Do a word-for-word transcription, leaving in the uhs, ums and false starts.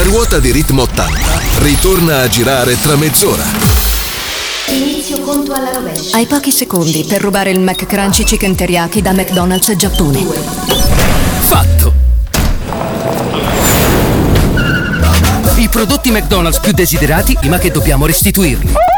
ruota di ritmo ottanta ritorna a girare tra mezz'ora. Inizio conto alla rovescia. Hai pochi secondi per rubare il McCrunchy Chicken Teriyaki da McDonald's Giappone. Fatto! I prodotti McDonald's più desiderati, ma che dobbiamo restituirli.